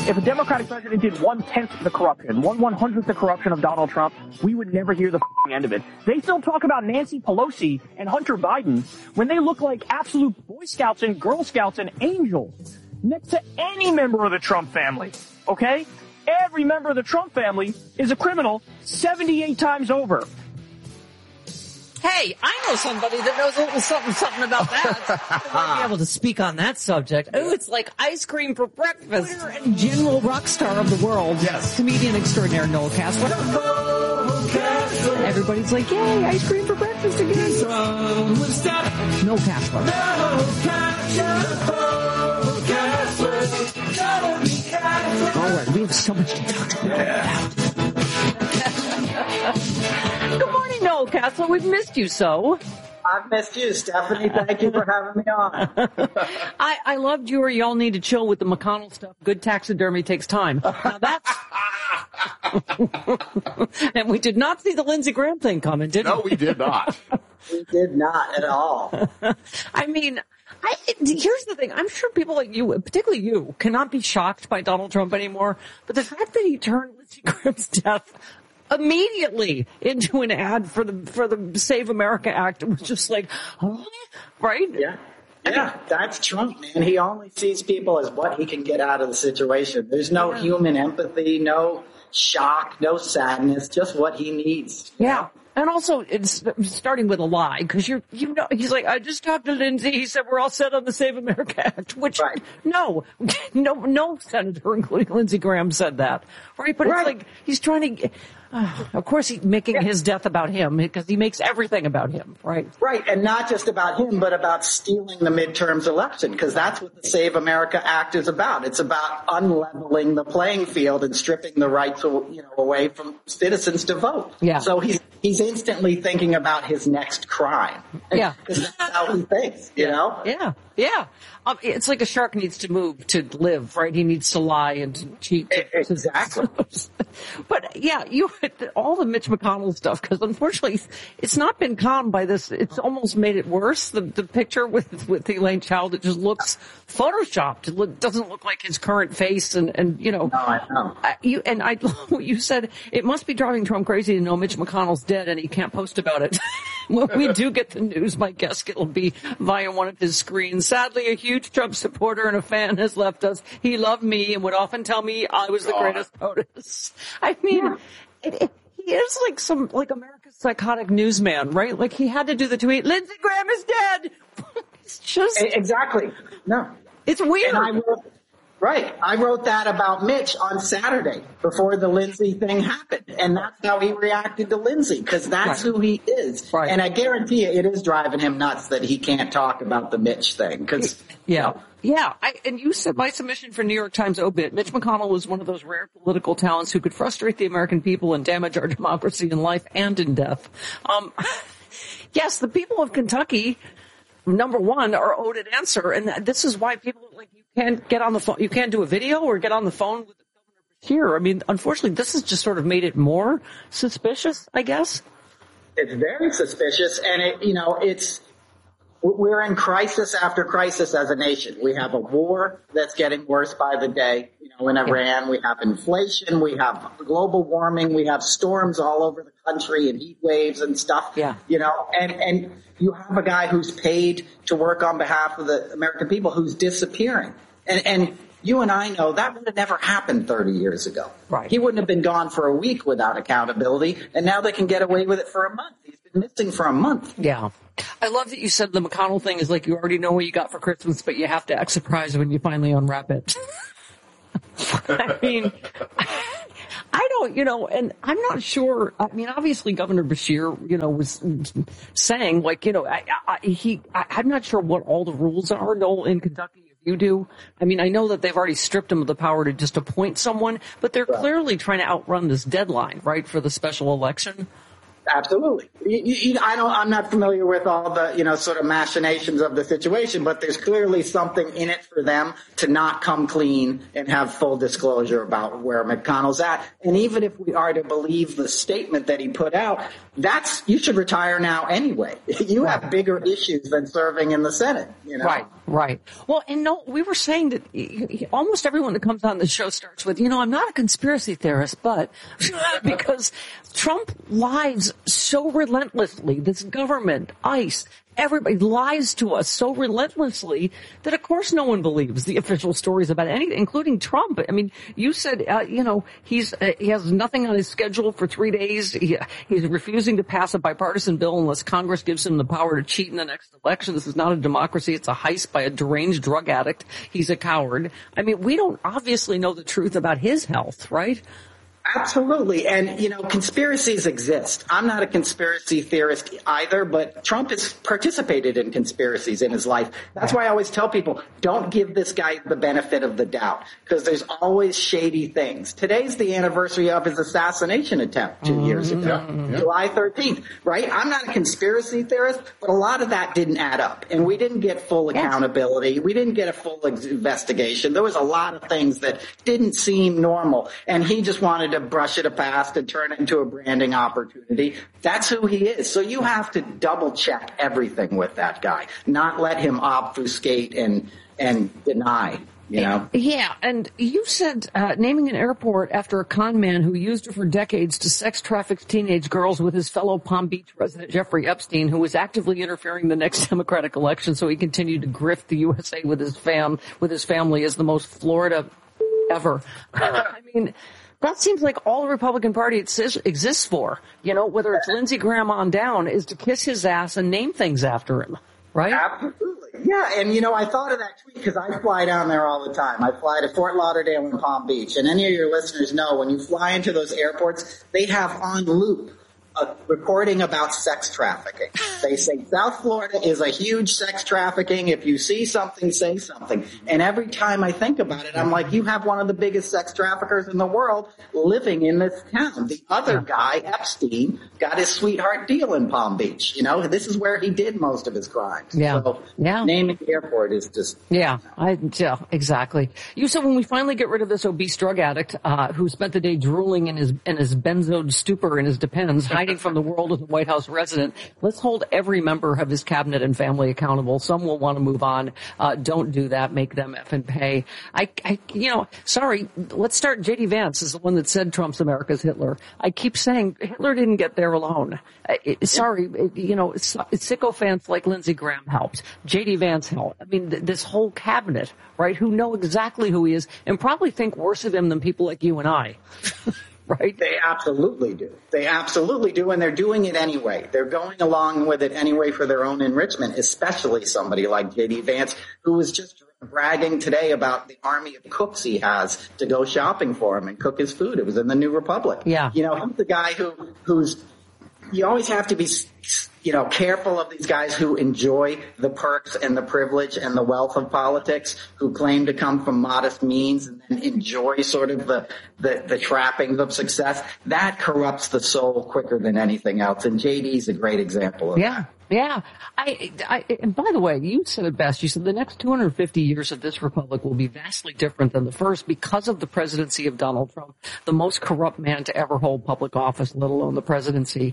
If a Democratic president did 1/10 the corruption, 1/100th the corruption of Donald Trump, we would never hear the end of it. They still talk about Nancy Pelosi and Hunter Biden when they look like absolute Boy Scouts and Girl Scouts and angels next to any member of the Trump family, okay? Every member of the Trump family is a criminal 78 times over. Hey, I know somebody that knows a little something about that. I might be able to speak on that subject. Oh, it's like ice cream for breakfast. Twitter and general rock star of the world. Yes. Comedian extraordinaire Noel Casler. Everybody's like, yay, ice cream for breakfast again. Noel Casler. All right, we have so much to talk about. Good morning, Noel Casler. We've missed you so. I've missed you, Stephanie. Thank you for having me on. I loved your y'all need to chill with the McConnell stuff. Good taxidermy takes time. Now that's... And we did not see the Lindsey Graham thing coming, did we? No, we did not. We did not at all. I mean, here's the thing. I'm sure people like you, particularly you, cannot be shocked by Donald Trump anymore. But the fact that he turned Lindsey Graham's death immediately into an ad for the Save America Act was just like, right? Yeah. Yeah, that's Trump, man. He only sees people as what he can get out of the situation. There's no human empathy, no shock, no sadness, just what he needs. Yeah. And also, it's starting with a lie, because he's like, I just talked to Lindsey. He said we're all set on the Save America Act, which, right. no senator, including Lindsey Graham, said that, right? But right. It's like, he's trying to, of course he's making his death about him, because he makes everything about him, right? Right, and not just about him, but about stealing the midterms election, because that's what the Save America Act is about. It's about unleveling the playing field and stripping the rights, away from citizens to vote. Yeah. So he's instantly thinking about his next crime. Yeah. Because that's how he thinks, Yeah. Yeah. It's like a shark needs to move to live, right? He needs to lie and to cheat. Exactly. But yeah, all the Mitch McConnell stuff, because unfortunately it's not been calmed by this. It's almost made it worse. The picture with Elaine Childs, it just looks photoshopped. It doesn't look like his current face No, I know. I love what you said. It must be driving Trump crazy to know Mitch McConnell's dead and he can't post about it. When we do get the news, my guess it'll be via one of his screens. Sadly, a huge Trump supporter and a fan has left us. He loved me and would often tell me I was the greatest POTUS. I mean, he is like America's psychotic newsman, right? Like he had to do the tweet, Lindsey Graham is dead. It's just... Exactly. No. It's weird. And I wrote that about Mitch on Saturday before the Lindsey thing happened. And that's how he reacted to Lindsey, because that's who he is. Right. And I guarantee you it is driving him nuts that he can't talk about the Mitch thing. Yeah. And you said my submission for New York Times obit, Mitch McConnell was one of those rare political talents who could frustrate the American people and damage our democracy in life and in death. Yes, the people of Kentucky, number one, are owed an answer. And this is why people you can't get on the phone. You can't do a video or get on the phone with the governor Bashir. I mean, unfortunately, this has just sort of made it more suspicious, I guess. It's very suspicious. And we're in crisis after crisis as a nation. We have a war that's getting worse by the day, in Iran. We have inflation. We have global warming. We have storms all over the country and heat waves and stuff. Yeah. And you have a guy who's paid to work on behalf of the American people who's disappearing. And you and I know that would have never happened 30 years ago. Right. He wouldn't have been gone for a week without accountability, and now they can get away with it for a month. He's been missing for a month. Yeah. I love that you said the McConnell thing is like you already know what you got for Christmas, but you have to act surprised when you finally unwrap it. I mean, I don't, and I'm not sure. I mean, obviously Governor Bashir, was saying I'm not sure what all the rules are, Noel, in Kentucky. If you do, I mean, I know that they've already stripped him of the power to just appoint someone, but they're clearly trying to outrun this deadline, right, for the special election. Absolutely. I'm not familiar with all the, sort of machinations of the situation, but there's clearly something in it for them to not come clean and have full disclosure about where McConnell's at. And even if we are to believe the statement that he put out, you should retire now anyway. You have bigger issues than serving in the Senate, Right. Well, and no, we were saying that almost everyone that comes on the show starts with, I'm not a conspiracy theorist, but because Trump lies so relentlessly, this government, ICE, everybody lies to us so relentlessly that of course no one believes the official stories about anything, including Trump. I mean, you said, he has nothing on his schedule for 3 days. He's refusing to pass a bipartisan bill unless Congress gives him the power to cheat in the next election. This is not a democracy. It's a heist by a deranged drug addict. He's a coward. I mean, we don't obviously know the truth about his health, right? Absolutely. And, conspiracies exist. I'm not a conspiracy theorist either, but Trump has participated in conspiracies in his life. That's why I always tell people, don't give this guy the benefit of the doubt, because there's always shady things. Today's the anniversary of his assassination attempt 2 years ago, July 13th, right? I'm not a conspiracy theorist, but a lot of that didn't add up. And we didn't get full accountability. We didn't get a full investigation. There was a lot of things that didn't seem normal. And he just wanted to brush it past and turn it into a branding opportunity. That's who he is. So you have to double check everything with that guy, not let him obfuscate and deny. Yeah, and you said naming an airport after a con man who used it for decades to sex traffic teenage girls with his fellow Palm Beach resident Jeffrey Epstein, who was actively interfering in the next Democratic election, so he continued to grift the USA with his family, is the most Florida ever. I mean, that seems like all the Republican Party exists for, whether it's Lindsey Graham on down, is to kiss his ass and name things after him, right? Absolutely. Yeah, and I thought of that tweet because I fly down there all the time. I fly to Fort Lauderdale and Palm Beach, and any of your listeners know when you fly into those airports, they have on loop a recording about sex trafficking. They say South Florida is a huge sex trafficking. If you see something, say something. And every time I think about it, I'm like, you have one of the biggest sex traffickers in the world living in this town. The other guy, Epstein, got his sweetheart deal in Palm Beach. This is where he did most of his crimes. Yeah. So naming the airport is just... Yeah, exactly. You said when we finally get rid of this obese drug addict who spent the day drooling in his benzoed stupor in his Depends, hiding from the world of the White House resident, let's hold every member of his cabinet and family accountable. Some will want to move on. Don't do that. Make them effing pay. Sorry, let's start. J.D. Vance is the one that said Trump's America's Hitler. I keep saying Hitler didn't get there alone. Sycophants like Lindsey Graham helped. J.D. Vance helped. I mean, this whole cabinet, right, who know exactly who he is and probably think worse of him than people like you and I. Right? They absolutely do. They absolutely do, and they're doing it anyway. They're going along with it anyway for their own enrichment, especially somebody like J.D. Vance, who was just bragging today about the army of cooks he has to go shopping for him and cook his food. It was in the New Republic. Yeah. He's the guy who's you always have to be, careful of these guys who enjoy the perks and the privilege and the wealth of politics, who claim to come from modest means and then enjoy sort of the trappings of success. That corrupts the soul quicker than anything else. And JD's a great example of that. Yeah. And by the way, you said it best. You said the next 250 years of this republic will be vastly different than the first because of the presidency of Donald Trump, the most corrupt man to ever hold public office, let alone the presidency.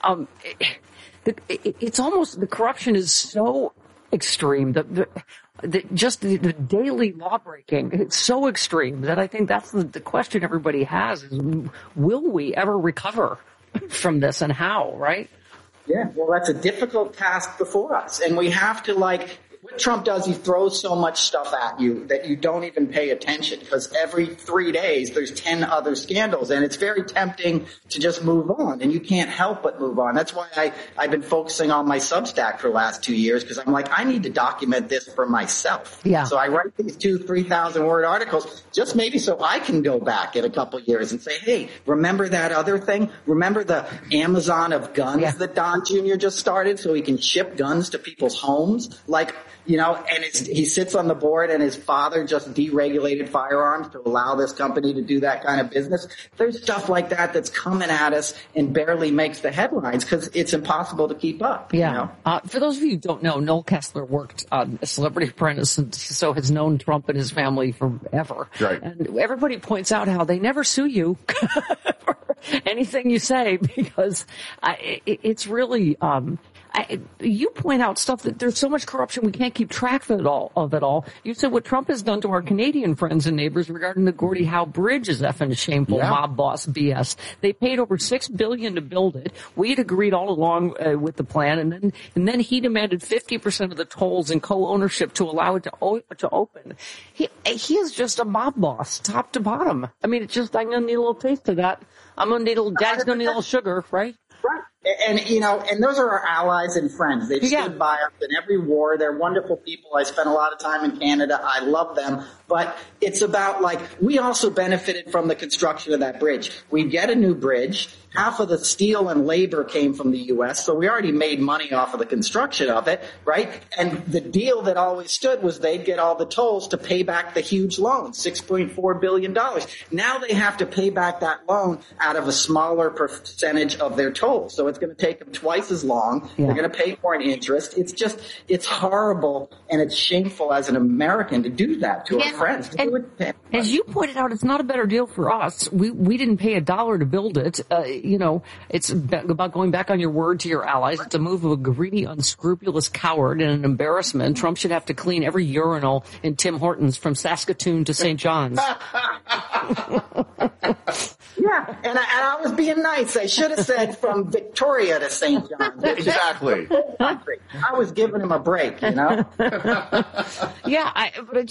It's almost, the corruption is so extreme that just the daily lawbreaking, it's so extreme that I think that's the question everybody has is, will we ever recover from this and how, right? Yeah, well, that's a difficult task before us. And we have to, what Trump does, he throws so much stuff at you that you don't even pay attention, because every 3 days there's 10 other scandals, and it's very tempting to just move on, and you can't help but move on. That's why I've been focusing on my Substack for the last 2 years, because I'm like, I need to document this for myself. Yeah. So I write these 2,000-3,000 word articles just maybe so I can go back in a couple of years and say, hey, remember that other thing? Remember the Amazon of guns that Don Jr. just started so he can ship guns to people's homes? and he sits on the board, and his father just deregulated firearms to allow this company to do that kind of business. There's stuff like that that's coming at us and barely makes the headlines because it's impossible to keep up. Yeah. For those of you who don't know, Noel Kessler worked on Celebrity Apprentice, and so has known Trump and his family forever. Right. And everybody points out how they never sue you for anything you say because it's really. You point out stuff that there's so much corruption we can't keep track of it all. You said what Trump has done to our Canadian friends and neighbors regarding the Gordie Howe Bridge is effing shameful mob boss BS. They paid over $6 billion to build it. We had agreed all along with the plan, and then he demanded 50% of the tolls and co-ownership to allow it to open. He is just a mob boss, top to bottom. I mean, I'm gonna need a little taste of that. Dad's gonna need a little sugar, right? Right. And those are our allies and friends. They've stood by us in every war. They're wonderful people. I spent a lot of time in Canada. I love them. But it's about we also benefited from the construction of that bridge. We get a new bridge. Half of the steel and labor came from the U.S., so we already made money off of the construction of it, right? And the deal that always stood was they'd get all the tolls to pay back the huge loan, $6.4 billion. Now they have to pay back that loan out of a smaller percentage of their tolls. So it's going to take them twice as long. Yeah. They're going to pay more in interest. It's horrible and it's shameful as an American to do that to our friends. As you pointed out, it's not a better deal for us. We didn't pay $1 to build it. It's about going back on your word to your allies. It's a move of a greedy, unscrupulous coward and an embarrassment. Trump should have to clean every urinal in Tim Hortons from Saskatoon to St. John's. Yeah, and I was being nice. I should have said from Victoria to St. John's. Exactly. I was giving him a break, Yeah, but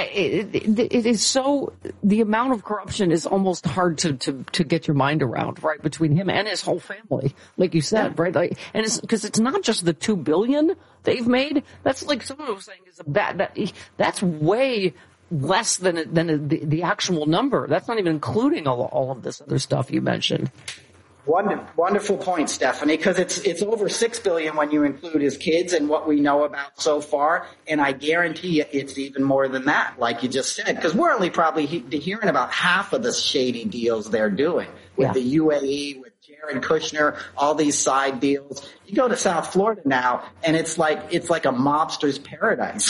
it is so, the amount of corruption is almost hard to get your mind around, right? Between him and his whole family, like you said, right? And because it's not just the $2 billion they've made. That's like someone was saying is that's way less than the actual number. That's not even including all of this other stuff you mentioned. Wonderful point, Stephanie, because it's over $6 billion when you include his kids and what we know about so far, and I guarantee you it's even more than that, like you just said, because we're only probably hearing about half of the shady deals they're doing with the UAE, with Jared Kushner, all these side deals. You go to South Florida now, and it's like a mobster's paradise,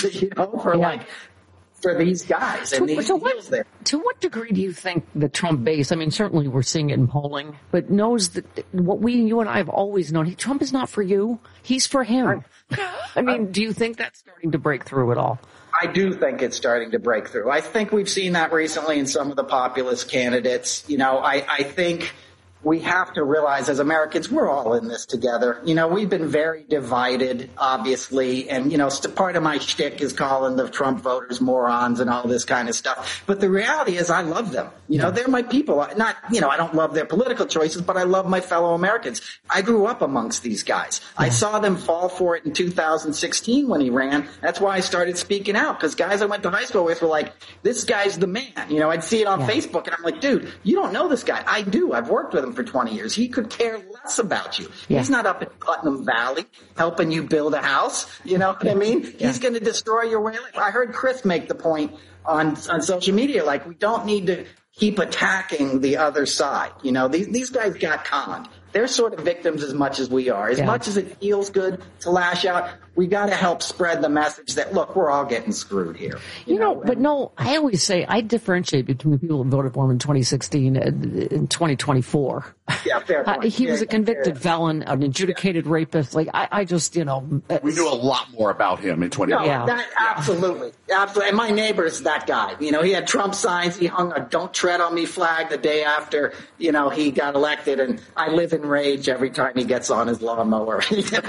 for these guys and these deals there. To what degree do you think the Trump base, I mean, certainly we're seeing it in polling, but knows that what you and I have always known, Trump is not for you, he's for him. I mean, do you think that's starting to break through at all? I do think it's starting to break through. I think we've seen that recently in some of the populist candidates. I think we have to realize as Americans, we're all in this together. We've been very divided, obviously. And, part of my shtick is calling the Trump voters morons and all this kind of stuff. But the reality is I love them. They're my people. I don't love their political choices, but I love my fellow Americans. I grew up amongst these guys. Yeah. I saw them fall for it in 2016 when he ran. That's why I started speaking out, because guys I went to high school with were like, this guy's the man. I'd see it on Facebook and I'm like, dude, you don't know this guy. I do. I've worked with him for 20 years. He could care less about you. Yeah. He's not up in Putnam Valley helping you build a house. You know what I mean? Yeah. He's going to destroy your way of life. I heard Chris make the point on social media, we don't need to keep attacking the other side. These guys got conned. They're sort of victims as much as we are. As much as it feels good to lash out, we got to help spread the message that, look, we're all getting screwed here. But no, I always say I differentiate between people who voted for him in 2016 and in 2024. Yeah, fair point. He was a convicted felon, an adjudicated rapist. I just, we knew a lot more about him in 2024. No, absolutely. And my neighbor's that guy. He had Trump signs. He hung a "Don't Tread on Me" flag the day after, he got elected. And I live in rage every time he gets on his lawnmower.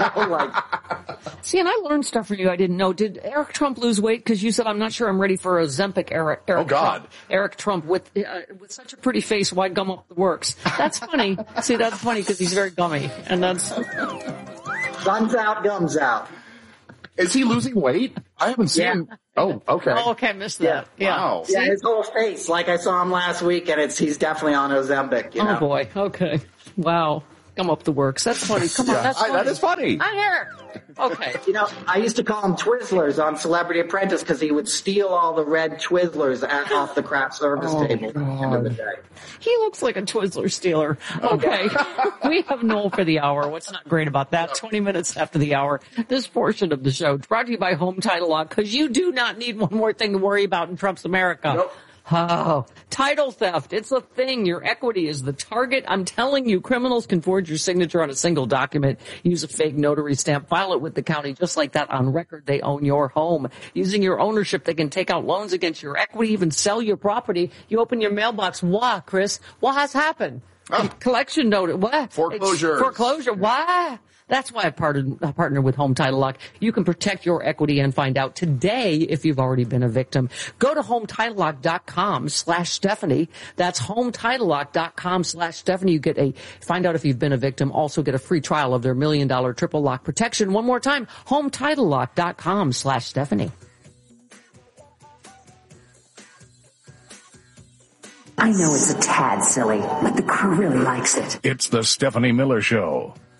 See, and I learned stuff from you I didn't know. Did Eric Trump lose weight? Because you said, I'm not sure I'm ready for Ozempic, Eric oh, God. Trump. Eric Trump with such a pretty face, why gum up the works? That's funny. See, that's funny because he's very gummy. And that's... Guns out, gums out. Is he losing weight? I haven't seen him. Oh, okay. Oh, okay, I missed that. Yeah. Wow. Yeah, his whole face. Like I saw him last week, and he's definitely on Ozempic. Oh, boy. Okay. Wow. come up the works. That's funny. Come on, that's funny. That is funny. I hear. Okay. You know, I used to call him Twizzlers on Celebrity Apprentice because he would steal all the red Twizzlers off the craft service table at the end of the day. He looks like a Twizzler stealer. Okay. We have Noel for the hour. What's not great about that? 20 minutes after the hour. This portion of the show brought to you by Home Title Lock, because you do not need one more thing to worry about in Trump's America. Nope. Oh, title theft. It's a thing. Your equity is the target. I'm telling you, criminals can forge your signature on a single document, use a fake notary stamp, file it with the county just like that. On record, they own your home. Using your ownership, they can take out loans against your equity, even sell your property. You open your mailbox. What, Chris? What has happened? Collection notice. What? Foreclosure. Why? That's why I partner with Home Title Lock. You can protect your equity and find out today if you've already been a victim. Go to HometitleLock.com/Stephanie. That's HometitleLock.com/Stephanie. Find out if you've been a victim. Also get a free trial of their $1 million triple lock protection. One more time, HometitleLock.com/Stephanie. I know it's a tad silly, but the crew really likes it. It's the Stephanie Miller Show.